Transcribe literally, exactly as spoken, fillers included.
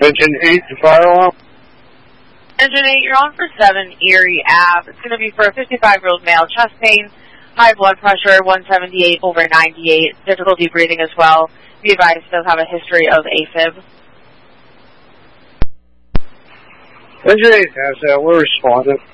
Engine eight to fire alarm. Engine eight, you're on for seven Erie Ave. It's going to be for a fifty-five-year-old male, chest pain, high blood pressure, one seventy-eight over ninety-eight, difficulty breathing as well. Be advised, does have a history of AFib. Engine eight has that. We're responding.